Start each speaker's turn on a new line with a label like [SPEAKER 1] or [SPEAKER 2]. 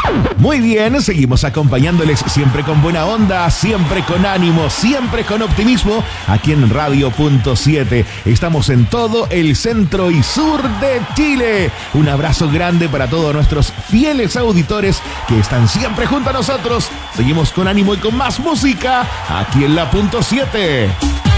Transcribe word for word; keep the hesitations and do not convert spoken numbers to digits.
[SPEAKER 1] Muy bien, seguimos acompañándoles siempre con buena onda, siempre con ánimo, siempre con optimismo, aquí en Radio Punto siete. Estamos en todo el centro y sur de Chile. Un abrazo grande para todos nuestros fieles auditores que están siempre junto a nosotros. Seguimos con ánimo y con más música aquí en la Punto siete.